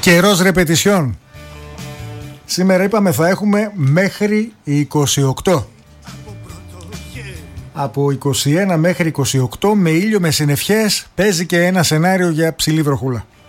Καιρός ρεπετησιών. Σήμερα είπαμε θα έχουμε μέχρι 28. Από 21 μέχρι 28 με ήλιο, με συννεφιές. Παίζει και ένα σενάριο για ψηλή βροχούλα.